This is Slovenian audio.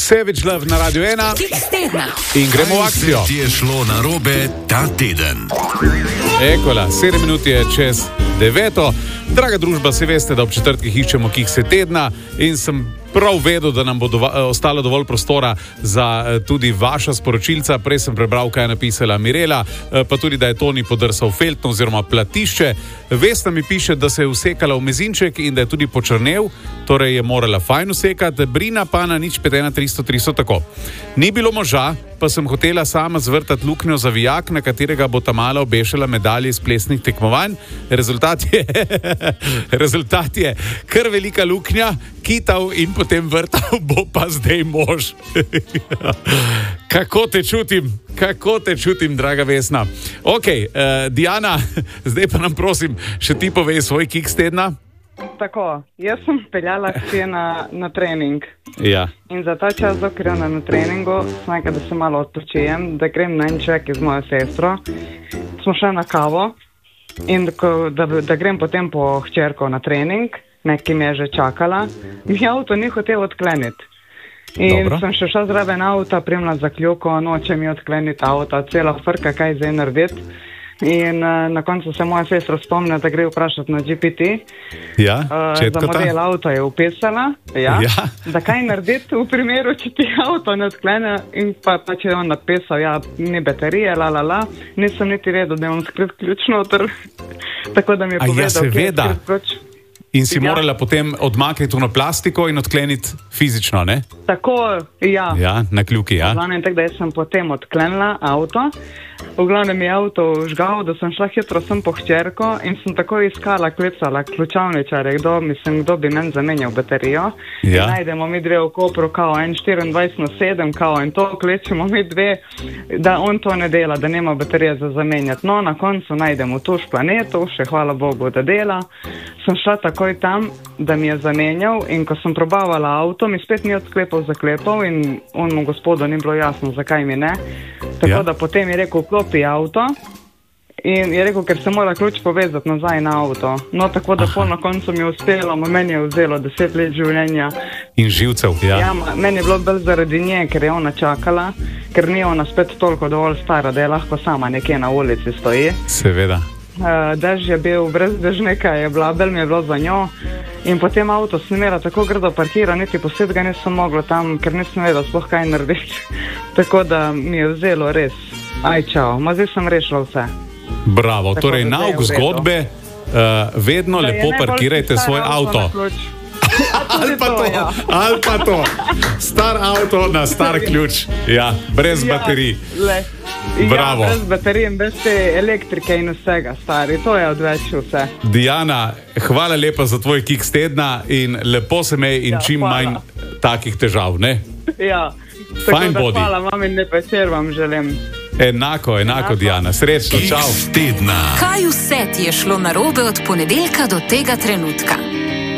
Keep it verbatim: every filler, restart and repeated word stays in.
Savage Love na Radio ena in gremo v akcijo. Ti je šlo narobe ta teden. Ekola, sedem minut je čez deveto. Draga družba, se veste, da ob četrtkih iščemo kikse tedna in sem prav vedel, da nam bo dova, ostalo dovolj prostora za tudi vaša sporočilca. Prej sem prebral, kaj je napisala Mirela, pa tudi, da je Toni podrsal feltno oziroma platišče. Vesna mi piše, da se je usekala v mezinček in da je tudi počrnel, torej je morala fajn usekati. Brina pa na nič pet ena tristo tristo tako. Ni bilo moža, pa sem hotela sama zvrtati luknjo za vijak, na katerega bo ta mala obešala medalje iz plesnih tekmovanj. Rezultat je, rezultat je kar velika luknja, kitav in potem vrtal bo pa zdaj mož. Kako te čutim, kako te čutim, draga Vesna. Ok, uh, Diana, zdaj pa nam prosim, še ti povej svoj kiks tedna. Tako, jaz sem peljala vse na, na trening. Ja. In za ta čas, dokler je na treningu, sem nekaj, da se malo odpočijem, da grem na en ček z mojo sestro. Smo šli na kavo in da, da grem potem po hčerko na trening, nekaj mi je že čakala. Mi avto ni hotel odkleniti. In Dobro. Sem še šla zraven avta, primla za kljuko, noče mi odkleniti avta, cela frka, kaj zdaj narediti. In uh, na koncu se moja sestra spomnila, da gre vprašati na G P T. Ja, uh, za model avta je upisala, ja, ja. Da kaj narediti v primeru, če ti avto ne odklene. In pa, pa če je on napisal, ja, ni baterije, la la la, nisem niti vedel, da je on skrit ključ noter. Tako da mi je povedal, ja, seveda. Kje je skrit ključ. In si ja. morala potem odmakniti na plastiko in odkleniti fizično, ne? Tako, ja. Ja, na kljuki, ja. V glavnem, tako da jaz sem potem odklenila avto. V glavnem je avto žgal, da sem šla hitro sem po hčerko in sem tako iskala, klicala ključavničarje, kdo, mislim, kdo bi meni zamenjal baterijo. Ja. Najdemo mi dve v Kopru, kao en štiriindvajset na sedem, kao in to, kličemo mi dve, da on to ne dela, da nema baterije za zamenjati. No, na koncu najdemo tuš planetu, še hvala Bogu, da dela. Sem šla takoj tam, da mi je zamenjal in ko sem probavala avto, mi spet ni odklepal zaklepal in onmu gospodu ni bilo jasno, zakaj mi ne. Tako ja. Da potem je rekel, klopi avto in je rekel, ker se mora ključ povezati nazaj na avto. No, tako da pol na koncu mi je uspelo, meni je vzelo deset let življenja. In živcev, ja. Ja, meni je bilo bolj zaradi nje, ker je ona čakala, ker ni ona spet toliko dovolj stara, da je lahko sama nekje na ulici stoji. Seveda. Uh, dež je bil, brez dežnika je bila, bel mi je bilo za njo in potem avto sem imela tako grdo parkira, niti posed ga nisem mogla tam, ker nisem vedela sploh kaj narediti. Tako da mi je vzelo res. Aj, čau, ma zdaj sem rešila vse. Bravo, tako torej nauk zgodbe, uh, vedno da lepo parkirajte svoj avto. Ali pa to, ja. ali pa to. Star avto na star ključ, ja, brez ja, baterij. Le. Bravo. Ja, brez baterij in brez te elektrike in vsega, stari, to je odveč vse. Diana, hvala lepa za tvoj kiks tedna in lepo se mej in ja, čim hvala. Manj takih težav, ne? Ja, Fine tako da body. Hvala vam in lep večer vam želim. Enako, enako, enako. Diana, srečno, čau. Kiks tedna. Kaj vse ti je šlo narobe od ponedeljka do tega trenutka?